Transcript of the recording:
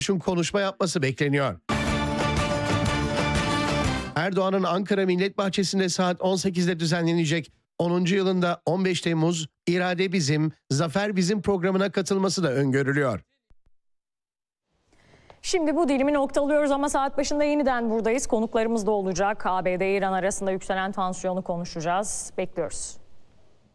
konuşma yapması bekleniyor. Erdoğan'ın Ankara Millet Bahçesi'nde saat 18'de düzenlenecek 10. yılında 15 Temmuz İrade Bizim, Zafer Bizim programına katılması da öngörülüyor. Şimdi bu dilimi noktalıyoruz ama saat başında yeniden buradayız. Konuklarımız da olacak. ABD-İran arasında yükselen tansiyonu konuşacağız. Bekliyoruz.